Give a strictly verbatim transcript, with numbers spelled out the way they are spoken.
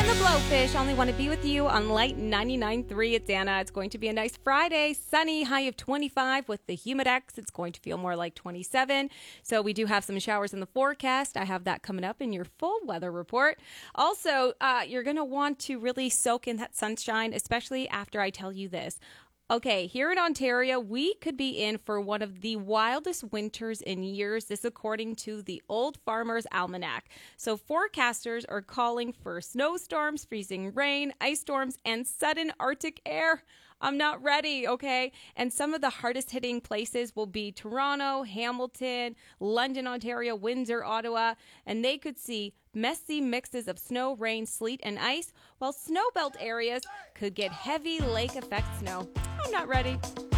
the Blowfish. Only want to be with you on Light ninety-nine point three. It's Anna. It's going to be a nice Friday. Sunny, high of twenty-five with the Humidex. It's going to feel more like twenty-seven. So we do have some showers in the forecast. I have that coming up in your full weather report. Also, uh, you're going to want to really soak in that sunshine, especially after I tell you this. Okay, here in Ontario, we could be in for one of the wildest winters in years, this according to the Old Farmer's Almanac. So forecasters are calling for snowstorms, freezing rain, ice storms, and sudden Arctic air. I'm not ready, okay? And some of the hardest hitting places will be Toronto, Hamilton, London, Ontario, Windsor, Ottawa, and they could see messy mixes of snow, rain, sleet, and ice, while snowbelt areas could get heavy lake effect snow. I'm not ready.